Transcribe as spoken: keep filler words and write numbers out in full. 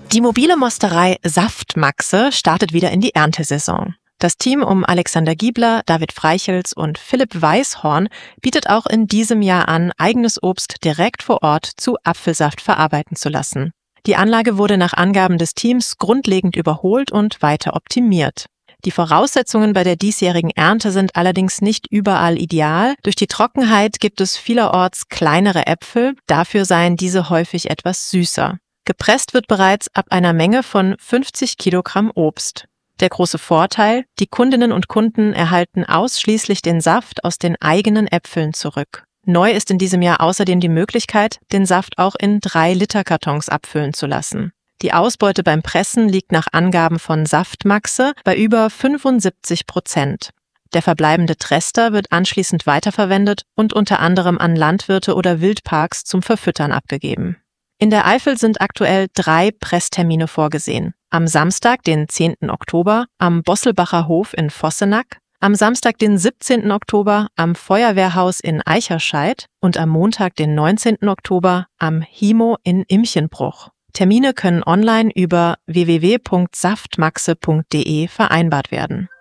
Die mobile Mosterei Saftmaxe startet wieder in die Erntesaison. Das Team um Alexander Giebler, David Freichels und Philipp Weißhorn bietet auch in diesem Jahr an, eigenes Obst direkt vor Ort zu Apfelsaft verarbeiten zu lassen. Die Anlage wurde nach Angaben des Teams grundlegend überholt und weiter optimiert. Die Voraussetzungen bei der diesjährigen Ernte sind allerdings nicht überall ideal. Durch die Trockenheit gibt es vielerorts kleinere Äpfel, dafür seien diese häufig etwas süßer. Gepresst wird bereits ab einer Menge von fünfzig Kilogramm Obst. Der große Vorteil: Die Kundinnen und Kunden erhalten ausschließlich den Saft aus den eigenen Äpfeln zurück. Neu ist in diesem Jahr außerdem die Möglichkeit, den Saft auch in drei Liter Kartons abfüllen zu lassen. Die Ausbeute beim Pressen liegt nach Angaben von Saftmaxe bei über fünfundsiebzig Prozent. Der verbleibende Trester wird anschließend weiterverwendet und unter anderem an Landwirte oder Wildparks zum Verfüttern abgegeben. In der Eifel sind aktuell drei Presstermine vorgesehen. Am Samstag, den zehnten Oktober, am Bosselbacher Hof in Vossenack, am Samstag, den siebzehnten Oktober, am Feuerwehrhaus in Eicherscheid und am Montag, den neunzehnten Oktober, am Himo in Imchenbruch. Termine können online über w w w punkt saftmaxe punkt de vereinbart werden.